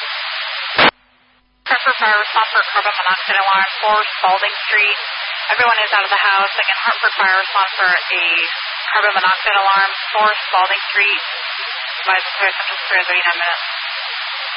Hartford Fire Response for carbon monoxide alarm 4 Spalding Street. Everyone is out of the house. Again, Hartford Fire Response for a carbon monoxide alarm 4 Spalding Street. Advise clear symptoms 339 minutes.